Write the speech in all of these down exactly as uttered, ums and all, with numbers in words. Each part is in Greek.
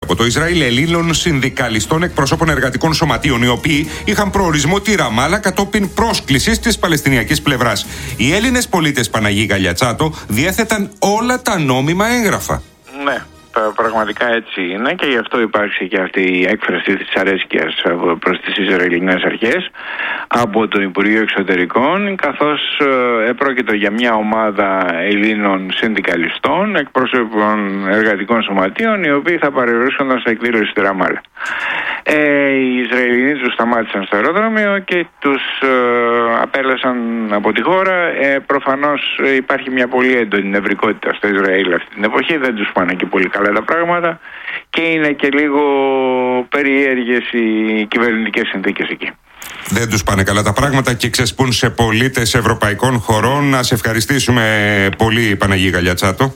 από το Ισραήλ Ελλήνων συνδικαλιστών εκπροσώπων εργατικών σωματείων, οι οποίοι είχαν προορισμό τη Ραμάλα κατόπιν πρόσκλησης της Παλαιστινιακής πλευράς. Οι Έλληνες πολίτες, Παναγί Γαλιατσάτο, διέθεταν όλα τα νόμιμα έγγραφα. Ναι. Πραγματικά έτσι είναι και γι' αυτό υπάρχει και αυτή η έκφραση της αρέσκειας προς τις Ισραηλινές αρχές από το Υπουργείο Εξωτερικών, καθώς επρόκειτο για μια ομάδα Ελλήνων συνδικαλιστών, εκπρόσωπων εργατικών σωματείων, οι οποίοι θα παρευρίσκονταν σε εκδήλωση στη Ραμάλα. Ε, οι Ισραηλινοί τους σταμάτησαν στο αεροδρόμιο και τους ε, απέλασαν από τη χώρα. Ε, προφανώς υπάρχει μια πολύ έντονη νευρικότητα στο Ισραήλ αυτή την εποχή, δεν τους πάνε και πολύ καλά τα πράγματα και είναι και λίγο περίεργες οι κυβερνητικές συνθήκες εκεί. Δεν τους πάνε καλά τα πράγματα και ξεσπούν σε πολίτες ευρωπαϊκών χωρών. Να σε ευχαριστήσουμε πολύ, Παναγί Γαλιατσάτο.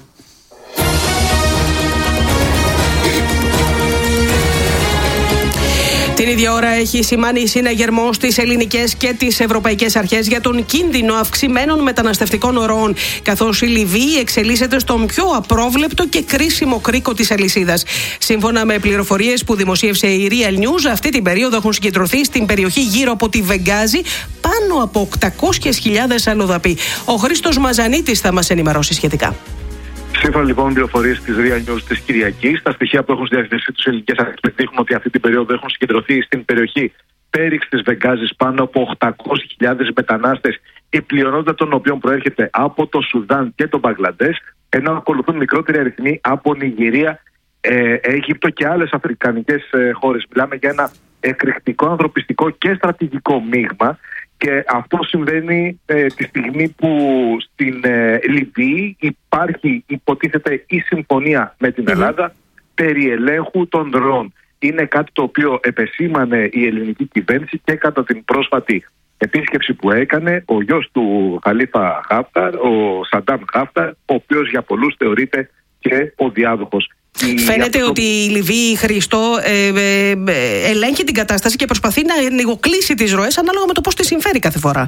Την ίδια ώρα έχει σημάνει συναγερμό στις ελληνικές και τις ευρωπαϊκές αρχές για τον κίνδυνο αυξημένων μεταναστευτικών ροών, καθώς η Λιβύη εξελίσσεται στον πιο απρόβλεπτο και κρίσιμο κρίκο της αλυσίδας. Σύμφωνα με πληροφορίες που δημοσίευσε η Real News, αυτή την περίοδο έχουν συγκεντρωθεί στην περιοχή γύρω από τη Βεγγάζη πάνω από οκτακόσιες χιλιάδες αλλοδαποί. Ο Χρήστος Μαζανίτης θα μας ενημερώσει σχετικά. Σύμφωνα λοιπόν με πληροφορίες της Real News της Κυριακής, τα στοιχεία που έχουν στη διαθεσή τους ελληνικές αρχές δείχνουν ότι αυτή την περίοδο έχουν συγκεντρωθεί στην περιοχή πέριξ της Βεγγάζης πάνω από οκτακόσιες χιλιάδες μετανάστες, η πλειονότητα των οποίων προέρχεται από το Σουδάν και το Μπαγκλαντές, ενώ ακολουθούν μικρότεροι αριθμοί από Νιγηρία, ε, Αίγυπτο και άλλες αφρικανικές ε, χώρες. Μιλάμε για ένα εκρηκτικό ανθρωπιστικό και στρατηγικό μείγμα. Και αυτό συμβαίνει ε, τη στιγμή που στην ε, Λιβύη υπάρχει, υποτίθεται, η συμφωνία με την Ελλάδα mm-hmm. περί ελέγχου των ροών. Είναι κάτι το οποίο επεσήμανε η ελληνική κυβέρνηση και κατά την πρόσφατη επίσκεψη που έκανε ο γιος του Χαλίφα Χάφταρ, ο Σαντάμ Χάφταρ, ο οποίος για πολλούς θεωρείται και ο διάδοχος. Φαίνεται αυτό... ότι η Λιβύη, Χρήστο, ε, ε, ε, ελέγχει την κατάσταση και προσπαθεί να λιγοκλείσει τις ροές ανάλογα με το πώς τη συμφέρει κάθε φορά.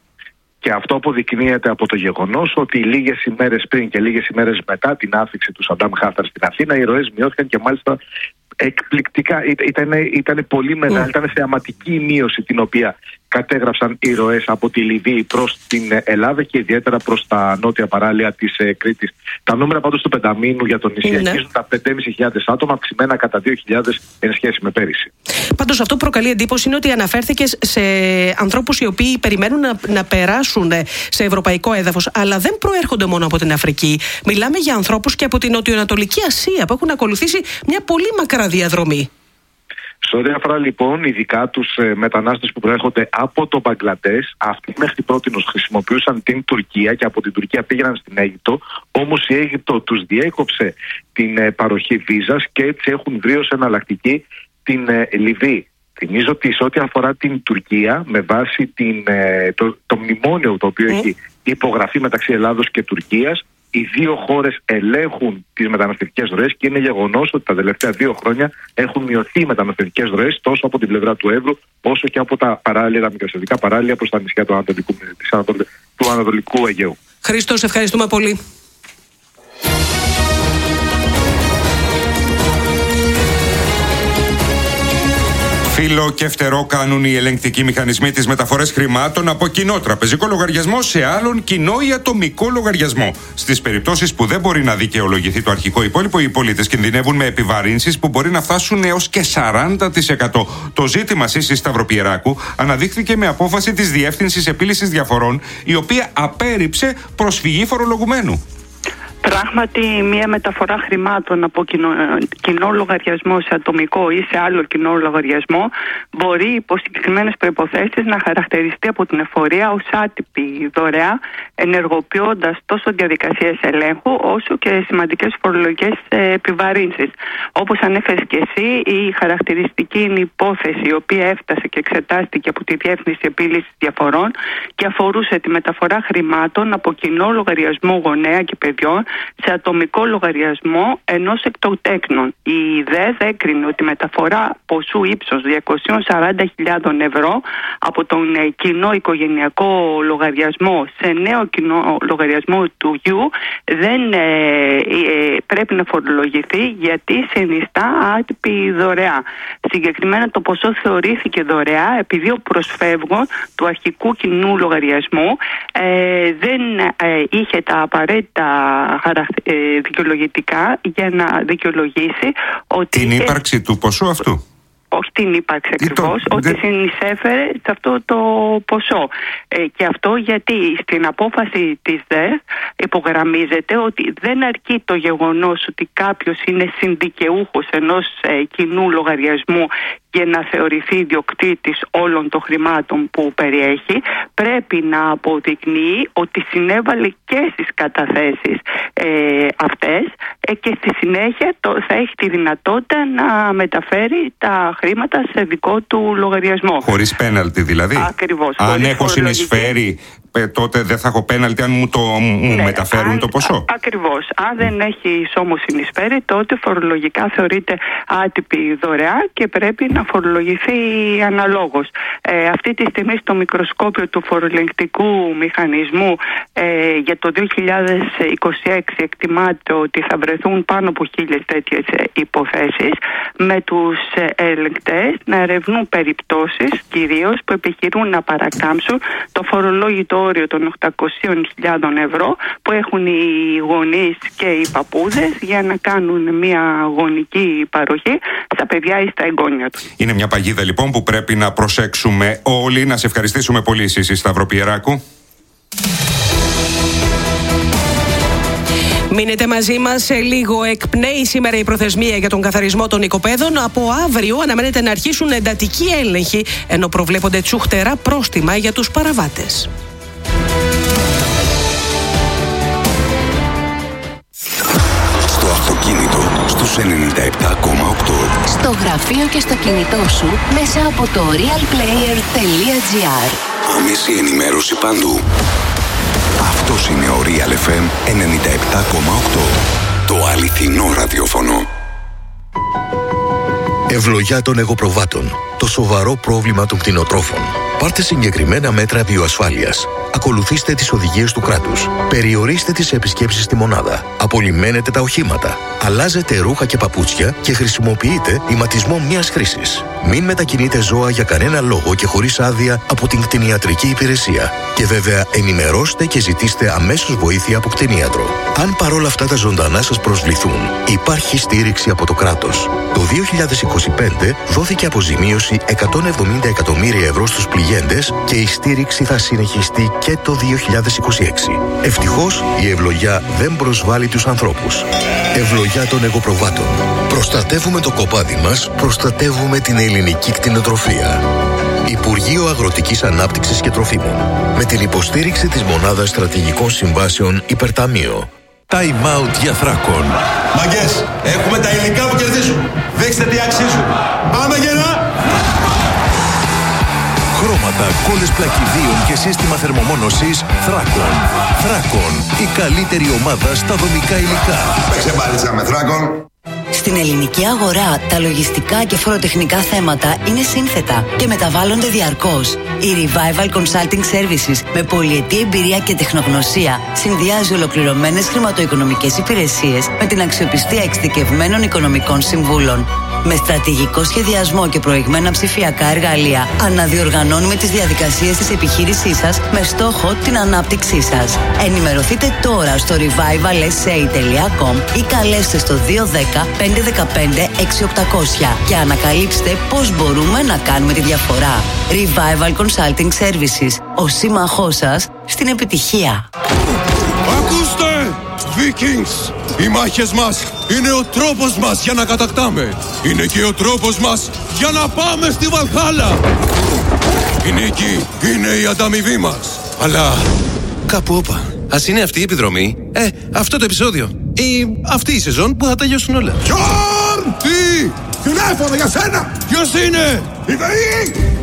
Και αυτό αποδεικνύεται από το γεγονός ότι λίγες ημέρες πριν και λίγες ημέρες μετά την άφηξη του Σαντάμ Χάφταρ στην Αθήνα, οι ροές μειώθηκαν και μάλιστα εκπληκτικά. Ήταν, ήταν πολύ μεγάλη, mm. ήταν θεαματική η μείωση την οποία κατέγραψαν οι ροές από τη Λιβύη προς την Ελλάδα και ιδιαίτερα προς τα νότια παράλια της ε, Κρήτης. Τα νούμερα πάντως του πενταμήνου για τον νησί αγγίζουν τα πέντε χιλιάδες πεντακόσια άτομα, αυξημένα κατά δύο χιλιάδες εν σχέση με πέρυσι. Πάντως αυτό που προκαλεί εντύπωση είναι ότι αναφέρθηκες σε ανθρώπους οι οποίοι περιμένουν να, να περάσουν σε ευρωπαϊκό έδαφος, αλλά δεν προέρχονται μόνο από την Αφρική. Μιλάμε για ανθρώπους και από την Νοτιοανατολική Ασία που έχουν ακολουθήσει μια πολύ μακρά διαδρομή. Σε ό,τι αφορά λοιπόν ειδικά τους ε, μετανάστες που προέρχονται από το Μπαγκλαντές, αυτοί μέχρι πρότινος χρησιμοποιούσαν την Τουρκία και από την Τουρκία πήγαιναν στην Αίγυπτο, όμως η Αίγυπτο τους διέκοψε την ε, παροχή βίζας και έτσι έχουν βρει ως εναλλακτική την ε, Λιβύη. Θυμίζω ότι σε ό,τι αφορά την Τουρκία, με βάση την, ε, το, το μνημόνιο το οποίο mm. έχει υπογραφεί μεταξύ Ελλάδος και Τουρκίας, οι δύο χώρες ελέγχουν τις μεταναστευτικές ροές και είναι γεγονός ότι τα τελευταία δύο χρόνια έχουν μειωθεί οι μεταναστευτικές ροές τόσο από την πλευρά του Εύρου όσο και από τα παράλια, τα μικρασιατικά παράλια προς τα νησιά του Ανατολικού, του Ανατολικού Αιγαίου. Χρήστο, ευχαριστούμε πολύ. Φύλλο και φτερό κάνουν οι ελεγκτικοί μηχανισμοί της μεταφορές χρημάτων από κοινό τραπεζικό λογαριασμό σε άλλον κοινό ή ατομικό λογαριασμό. Στις περιπτώσεις που δεν μπορεί να δικαιολογηθεί το αρχικό υπόλοιπο, οι πολίτες κινδυνεύουν με επιβαρύνσεις που μπορεί να φτάσουν έως και σαράντα τοις εκατό. Το ζήτημα Σύσης Σταυροπιεράκου αναδείχθηκε με απόφαση της Διεύθυνσης Επίλυσης Διαφορών, η οποία απέρριψε προσφυγή φορολογουμένου. Πράγματι, μια μεταφορά χρημάτων από κοινό, κοινό λογαριασμό σε ατομικό ή σε άλλο κοινό λογαριασμό μπορεί υπό συγκεκριμένες προϋποθέσεις να χαρακτηριστεί από την εφορία ως άτυπη δωρεά, ενεργοποιώντας τόσο διαδικασίες ελέγχου όσο και σημαντικές φορολογικές επιβαρύνσεις. Όπως ανέφερες και εσύ, η χαρακτηριστική είναι η υπόθεση η οποία έφτασε και εξετάστηκε από τη Διεύθυνση Επίλυσης Διαφορών και αφορούσε τη μεταφορά χρημάτων από κοινό λογαριασμό γονέα και παιδιών σε ατομικό λογαριασμό ενός εκτοτέκνων. Η ΔΕΔ έκρινε ότι η μεταφορά ποσού ύψος διακόσιες σαράντα χιλιάδες ευρώ από τον κοινό οικογενειακό λογαριασμό σε νέο κοινό λογαριασμό του γιου δεν ε, ε, πρέπει να φορολογηθεί, γιατί συνιστά άτυπη δωρεά. Συγκεκριμένα το ποσό θεωρήθηκε δωρεά επειδή ο προσφεύγων του αρχικού κοινού λογαριασμού ε, δεν ε, είχε τα απαραίτητα ε, δικαιολογητικά για να δικαιολογήσει ότι την ύπαρξη του ποσού αυτού. Όχι την ύπαρξη ακριβώς, το... ότι δεν... συνεισέφερε σε αυτό το ποσό. Ε, και αυτό γιατί στην απόφαση της ΔΕΔ υπογραμμίζεται ότι δεν αρκεί το γεγονός ότι κάποιος είναι συνδικαιούχος ενός ε, κοινού λογαριασμού για να θεωρηθεί ιδιοκτήτης όλων των χρημάτων που περιέχει. Πρέπει να αποδεικνύει ότι συνέβαλε και στις καταθέσεις ε, αυτές ε, και στη συνέχεια το, θα έχει τη δυνατότητα να μεταφέρει τα χρήματα σε δικό του λογαριασμό. Χωρίς πέναλτι δηλαδή. Ακριβώς. Αν έχω συνεισφέρει, τότε δεν θα έχω πέναλτι αν μου, το, μου ναι, μεταφέρουν αν, το ποσό. Α, ακριβώς. Αν δεν έχει όμως συνεισφέρει, τότε φορολογικά θεωρείται άτυπη δωρεά και πρέπει να φορολογηθεί αναλόγως. Ε, αυτή τη στιγμή στο μικροσκόπιο του φοροελεγκτικού μηχανισμού ε, για το δύο χιλιάδες είκοσι έξι εκτιμάται ότι θα βρεθούν πάνω από χίλιες τέτοιες υποθέσεις, με τους ελεγκτές να ερευνούν περιπτώσεις κυρίως που επιχειρούν να παρακάμψουν το φορολόγητο όριο των οκτακόσιες χιλιάδες ευρώ που έχουν οι γονείς και οι παππούδες για να κάνουν μια γονική παροχή στα παιδιά ή στα εγγόνια τους. Είναι μια παγίδα λοιπόν που πρέπει να προσέξουμε όλοι. Να σε ευχαριστήσουμε πολύ, Σύση Σταυροπιεράκου. Μείνετε μαζί μας, σε λίγο εκπνέει σήμερα η προθεσμία για τον καθαρισμό των οικοπαίδων. Από αύριο αναμένεται να αρχίσουν εντατικοί έλεγχοι, ενώ προβλέπονται τσουχτερά πρόστιμα για τους παραβάτες. Στο αυτοκίνητο στους ενενήντα επτά κόμμα οκτώ. Στο γραφείο και στο κινητό σου μέσα από το real player τελεία gr. Άμεση ενημέρωση παντού. Αυτός είναι ο Real εφ εμ ενενήντα επτά κόμμα οκτώ. Το αληθινό ραδιόφωνο. Ευλογιά των εγωπροβάτων. Το σοβαρό πρόβλημα των κτηνοτρόφων. Πάρτε συγκεκριμένα μέτρα βιοασφάλειας. Ακολουθήστε τις οδηγίες του κράτους. Περιορίστε τις επισκέψεις στη μονάδα. Απολυμμένετε τα οχήματα. Αλλάζετε ρούχα και παπούτσια και χρησιμοποιείτε ηματισμό μιας χρήσης. Μην μετακινείτε ζώα για κανένα λόγο και χωρίς άδεια από την κτηνιατρική υπηρεσία. Και βέβαια ενημερώστε και ζητήστε αμέσως βοήθεια από κτηνίατρο. Αν παρόλα αυτά τα ζωντανά σας προσβληθούν, υπάρχει στήριξη από το κράτος. Το δύο χιλιάδες είκοσι πέντε δόθηκε αποζημίωση εκατόν εβδομήντα εκατομμύρια ευρώ στους πληγέντες και η στήριξη θα συνεχιστεί και το δύο χιλιάδες είκοσι έξι. Ευτυχώς η ευλογιά δεν προσβάλλει τους ανθρώπους. Ευλογιά των εγωπροβάτων. Προστατεύουμε το κοπάδι μας, προστατεύουμε την ελληνική κτηνοτροφία. Υπουργείο Αγροτικής Ανάπτυξης και Τροφίμων. Με την υποστήριξη της Μονάδας Στρατηγικών Συμβάσεων Υπερταμείο. Time out για Θράκον. Μαγκές, έχουμε τα υλικά που κερδίζουν. Δείξτε τι αξίζουν. Πάμε γερά! Χρώματα, κόλλες πλακιδίων και σύστημα θερμομόνωσης Θράκον. Θράκον, η καλύτερη ομάδα στα δομικά υλικά. Παίξε μπάλιτσα με Θράκον. Στην ελληνική αγορά, τα λογιστικά και φοροτεχνικά θέματα είναι σύνθετα και μεταβάλλονται διαρκώς. Η Revival Consulting Services, με πολυετή εμπειρία και τεχνογνωσία, συνδυάζει ολοκληρωμένες χρηματοοικονομικές υπηρεσίες με την αξιοπιστία εξειδικευμένων οικονομικών συμβούλων. Με στρατηγικό σχεδιασμό και προηγμένα ψηφιακά εργαλεία, αναδιοργανώνουμε τις διαδικασίες της επιχείρησής σας με στόχο την ανάπτυξή σας. Ενημερωθείτε τώρα στο revival s a τελεία com ή καλέστε στο δύο ένα μηδέν πέντε ένα πέντε έξι οκτακόσια και ανακαλύψτε πώς μπορούμε να κάνουμε τη διαφορά. Revival Consulting Services, ο σύμμαχός σας στην επιτυχία. Ακούστε! Vikings! Οι μάχες μας είναι ο τρόπος μας για να κατακτάμε. Είναι και ο τρόπος μας για να πάμε στη Βαλχάλα. Η νίκη είναι η ανταμοιβή μας. Αλλά κάπου όπα. Ας είναι αυτή η επιδρομή. Ε, αυτό το επεισόδιο. Ή αυτή η σεζόν που θα τελειώσουν όλα. Τζορ! Τι! Τηλέφωνο για σένα! Ποιος είναι? Η ΔΕΗ!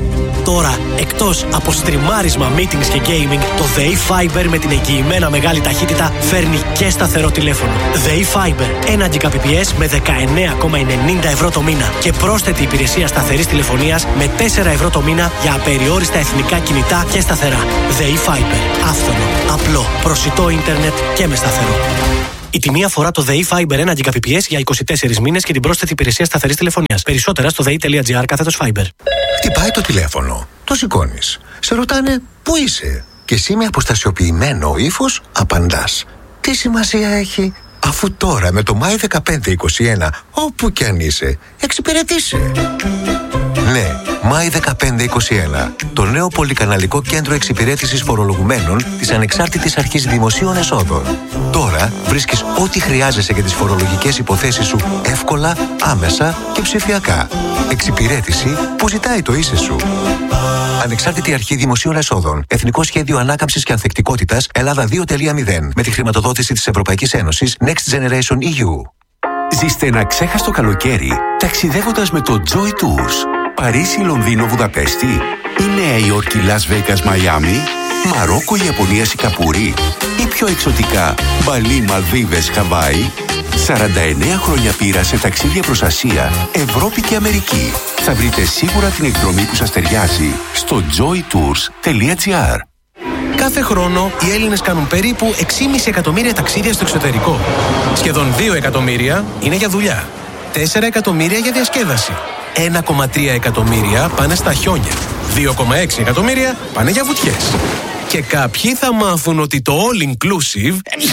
τώρα, εκτός από στριμάρισμα, meetings και gaming, το ΔΕΗ Fiber με την εγγυημένα μεγάλη ταχύτητα φέρνει και σταθερό τηλέφωνο. ΔΕΗ Fiber, ένα Gbps με δεκαεννέα κόμμα ενενήντα ευρώ το μήνα και πρόσθετη υπηρεσία σταθερής τηλεφωνίας με τέσσερα ευρώ το μήνα για απεριόριστα εθνικά κινητά και σταθερά. ΔΕΗ Fiber. Άφθονο, απλό, προσιτό ίντερνετ και με σταθερό. Η τιμή αφορά το ΔΕΗ Fiber ένα Gbps για είκοσι τέσσερις μήνες και την πρόσθετη υπηρεσία σταθερής τηλεφωνίας. Περισσότερα στο δei.gr κάθετος Fiber. Χτυπάει το τηλέφωνο. Το σηκώνεις. Σε ρωτάνε πού είσαι. Και εσύ με αποστασιοποιημένο ύφος απαντάς. Τι σημασία έχει, αφού τώρα με το Μάη δεκαπέντε είκοσι ένα, όπου κι αν είσαι, εξυπηρετήσει. Ναι, Μάη δεκαπέντε είκοσι ένα. Το νέο πολυκαναλικό κέντρο εξυπηρέτησης φορολογουμένων της Ανεξάρτητης Αρχής Δημοσίων Εσόδων. Τώρα βρίσκεις ό,τι χρειάζεσαι για τις φορολογικές υποθέσεις σου εύκολα, άμεσα και ψηφιακά. Εξυπηρέτηση που ζητάει το είσαι σου. Ανεξάρτητη Αρχή Δημοσίων Εσόδων. Εθνικό Σχέδιο Ανάκαμψης και Ανθεκτικότητας Ελλάδα δύο κόμμα μηδέν. Με τη χρηματοδότηση της Ευρωπαϊκής Ένωσης Next Generation ι γιου. Ζήστε ένα ξέχαστο καλοκαίρι ταξιδεύοντας με το Joy Tours. Παρίσι, Λονδίνο, Βουδαπέστη ή Νέα Υόρκη, Λας Βέγκας, Μαϊάμι, Μαρόκο, Ιαπωνία, Σιγκαπούρη ή πιο εξωτικά Μπαλί, Μαλδίβες, Χαβάη. σαράντα εννέα χρόνια πείρα σε ταξίδια προς Ασία, Ευρώπη και Αμερική. Θα βρείτε σίγουρα την εκδρομή που σας ταιριάζει στο joy tours τελεία gr. Κάθε χρόνο οι Έλληνες κάνουν περίπου έξι κόμμα πέντε εκατομμύρια ταξίδια στο εξωτερικό. Σχεδόν δύο εκατομμύρια είναι για δουλειά. τέσσερα εκατομμύρια για διασκέδαση. ένα κόμμα τρία εκατομμύρια πάνε στα χιόνια. δύο κόμμα έξι εκατομμύρια πάνε για βουτιές. Και κάποιοι θα μάθουν ότι το all inclusive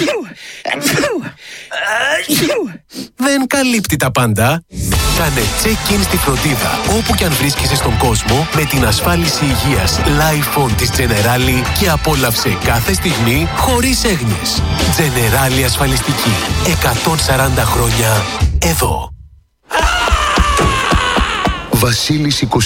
δεν καλύπτει τα πάντα. Κάνε check-in στη φροντίδα όπου κι αν βρίσκεσαι στον κόσμο με την ασφάλιση υγείας Lifon της Generali και απόλαυσε κάθε στιγμή χωρίς έγνοιες. Generali ασφαλιστική. εκατόν σαράντα χρόνια εδώ. Βασίλης